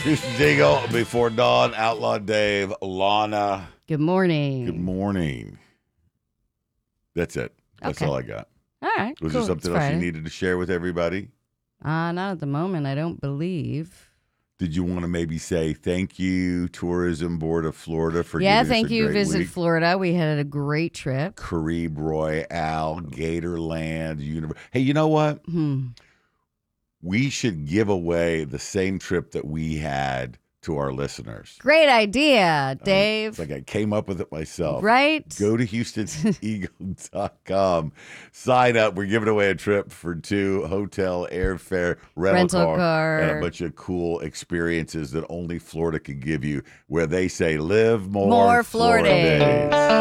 Houston Jingle, Before Dawn, Outlaw Dave, Lana. Good morning. Good morning. That's it. That's Okay. all I got. All right. Was cool. there something It's else you Friday. needed to share with everybody? Not at the moment, I don't believe. Did you want to maybe say thank you, Tourism Board of Florida, for Yeah, giving thank us a you. great Visit week? Florida. We had a great trip. Caribe Royale, Gatorland, Hey, you know what? We should give away the same trip that we had to our listeners. Great idea, Dave. It's like I came up with it myself. Right? Go to HoustonEagle.com. Sign up. We're giving away a trip for 2 hotel, airfare, rental car, and a bunch of cool experiences that only Florida can give you, where they say live more Florida days.